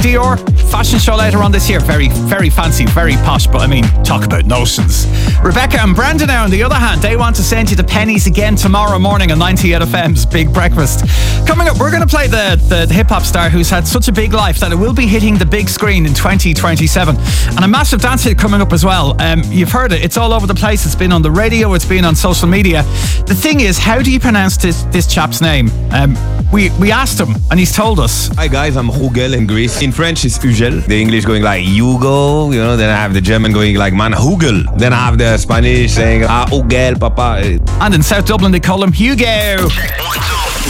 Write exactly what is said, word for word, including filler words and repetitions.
Dior fashion show later on this year. Very, very fancy, very posh, but I mean, talk about notions. Rebecca and Brandon now, on the other hand, they want to send you the pennies again tomorrow morning on ninety-eight F M's Big Breakfast. Coming up, we're going to play the, the, the hip-hop star who's had such a big life that it will be hitting the big screen in twenty twenty-seven. And a massive dance hit coming up as well. Um, you've heard it. It's all over the place. It's been on the radio. It's been on social media. The thing is, how do you pronounce this, this chap's name? Um, we, we asked him, and he's told us. Hi guys, I'm Hugel in Greece. In French, it's Ugel. The English going like Hugo, you know. Then I have the German going like man Hugel. Then I have the Spanish saying ah Hugel, papa. And in South Dublin, they call him Hugo.